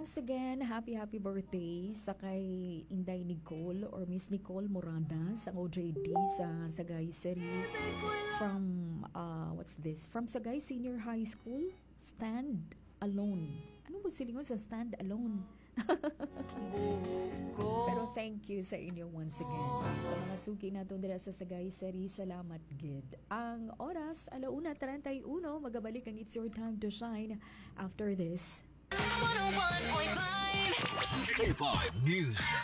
once again, happy birthday sa kay Inday Nicole or Miss Nicole Moradas, ang OJD sa Sagay City from, what's this? From Sagay Senior High School, Stand Alone. Ano ba silingon sa Stand Alone? Pero thank you sa inyo once again. Sa mga suki natin dira sa Sagay City, salamat gid. Ang oras, 1:31, magabalik ang It's Your Time to Shine after this. 101.5 K5 News.